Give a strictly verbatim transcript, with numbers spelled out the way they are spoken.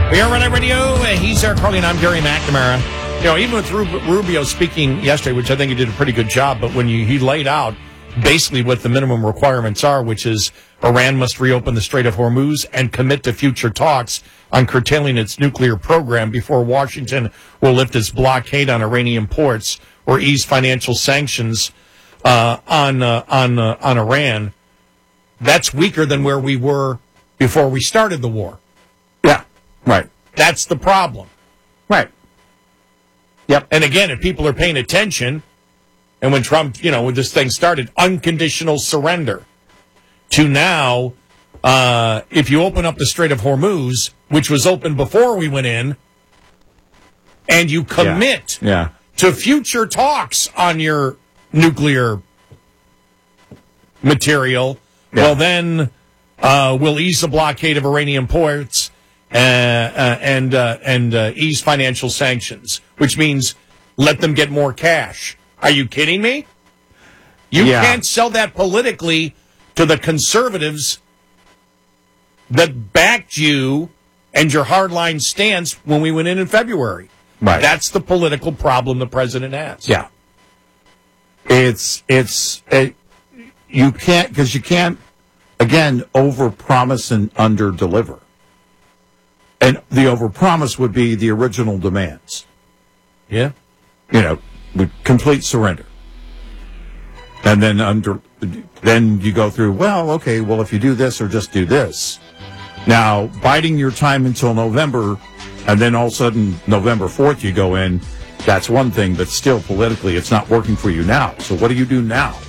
We are Red Radio. Uh, he's Eric Carly, and I'm Gary McNamara. You know, even with Rub- Rubio speaking yesterday, which I think he did a pretty good job, but when you, he laid out basically what the minimum requirements are, which is Iran must reopen the Strait of Hormuz and commit to future talks on curtailing its nuclear program before Washington will lift its blockade on Iranian ports or ease financial sanctions uh, on uh, on uh, on Iran. That's weaker than where we were before we started the war. Yeah, right. That's the problem. Right. Yep. And again, if people are paying attention, and when Trump, you know, when this thing started, unconditional surrender, to now, uh, if you open up the Strait of Hormuz, which was open before we went in, and you commit yeah. Yeah. to future talks on your nuclear material, yeah. well, then uh, we'll ease the blockade of Iranian ports uh, uh, and uh, and uh, ease financial sanctions, which means let them get more cash. Are you kidding me? You yeah. can't sell that politically to the conservatives that backed you and your hardline stance when we went in in February. Right. That's the political problem the president has. Yeah. It's, it's, it, you can't, because you can't, again, overpromise and underdeliver. And the overpromise would be the original demands. Yeah. You know, with complete surrender. And then under, then you go through, well, okay, well, if you do this or just do this. Now, biding your time until November, and then all of a sudden, November fourth, you go in, that's one thing, but still politically, it's not working for you now. So what do you do now?